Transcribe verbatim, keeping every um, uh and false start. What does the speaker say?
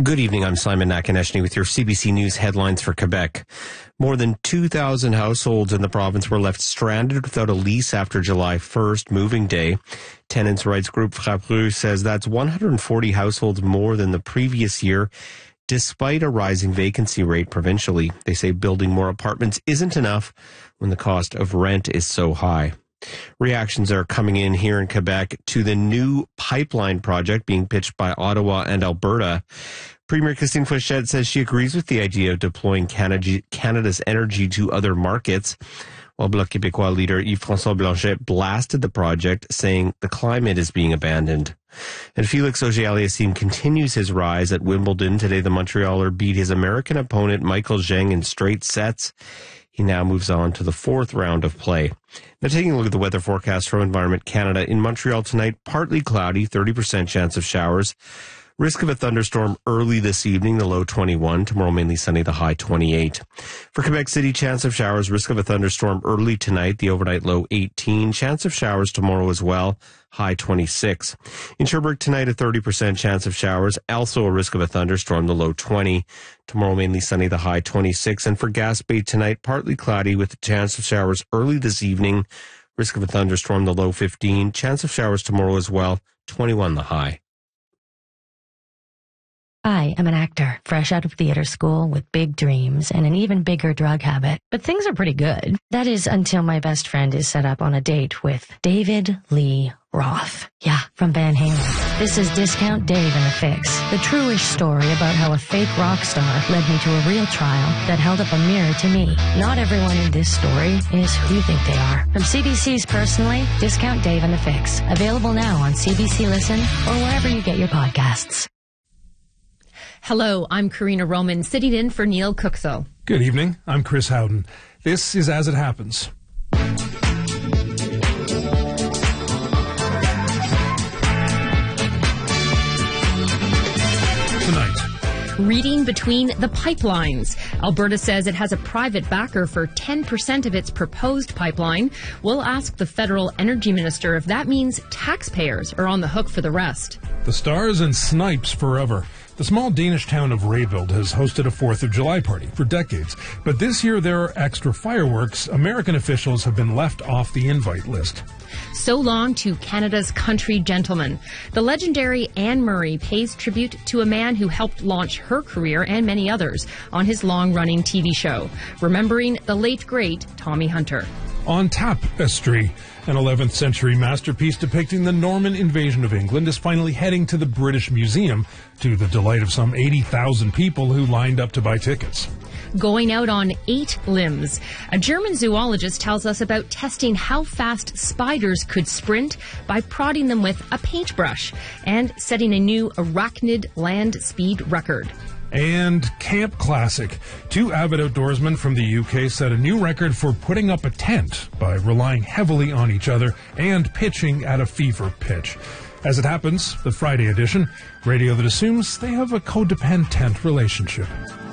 Good evening, I'm Simon Nakaneshny with your C B C News headlines for Quebec. More than two thousand households in the province were left stranded without a lease after July first, moving day. Tenants' rights group Frappru says that's one hundred forty households more than the previous year, despite a rising vacancy rate provincially. They say building more apartments isn't enough when the cost of rent is so high. Reactions are coming in here in Quebec to the new pipeline project being pitched by Ottawa and Alberta. Premier Christine Fréchette says she agrees with the idea of deploying Canada's energy to other markets, while Bloc Québécois leader Yves-François Blanchet blasted the project, saying the climate is being abandoned. And Felix Auger-Aliassime continues his rise at Wimbledon. Today, the Montrealer beat his American opponent Michael Zheng in straight sets. He now moves on to the fourth round of play. Now, taking a look at the weather forecast from Environment Canada. In Montreal tonight, partly cloudy, thirty percent chance of showers. Risk of a thunderstorm early this evening, the low twenty-one. Tomorrow, mainly sunny, the high twenty-eight. For Quebec City, chance of showers. Risk of a thunderstorm early tonight, the overnight low eighteen. Chance of showers tomorrow as well, high twenty-six. In Sherbrooke tonight, a thirty percent chance of showers. Also a risk of a thunderstorm, the low twenty. Tomorrow, mainly sunny, the high twenty-six. And for Gaspé tonight, partly cloudy with a chance of showers early this evening. Risk of a thunderstorm, the low fifteen. Chance of showers tomorrow as well, twenty-one the high. I am an actor, fresh out of theater school with big dreams and an even bigger drug habit. But things are pretty good. That is until my best friend is set up on a date with David Lee Roth. Yeah, from Van Halen. This is Discount Dave and the Fix, the true-ish story about how a fake rock star led me to a real trial that held up a mirror to me. Not everyone in this story is who you think they are. From C B C's Personally, Discount Dave and the Fix. Available now on C B C Listen or wherever you get your podcasts. Hello, I'm Karina Roman, sitting in for Neil Cookthell. Good evening, I'm Chris Howden. This is As It Happens. Tonight. Reading between the pipelines. Alberta says it has a private backer for ten percent of its proposed pipeline. We'll ask the federal energy minister if that means taxpayers are on the hook for the rest. The Stars and Snipes forever. The small Danish town of Raybild has hosted a fourth of July party for decades, but this year there are extra fireworks. American officials have been left off the invite list. So long to Canada's country gentleman. The legendary Anne Murray pays tribute to a man who helped launch her career and many others on his long-running T V show, remembering the late, great Tommy Hunter. On Tapestry, an eleventh century masterpiece depicting the Norman invasion of England is finally heading to the British Museum, to the delight of some eighty thousand people who lined up to buy tickets. Going out on eight limbs. A German zoologist tells us about testing how fast spiders could sprint by prodding them with a paintbrush and setting a new arachnid land speed record. And Camp Classic. Two avid outdoorsmen from the U K set a new record for putting up a tent by relying heavily on each other and pitching at a fever pitch. As it happens, the Friday edition, radio that assumes they have a codependent relationship.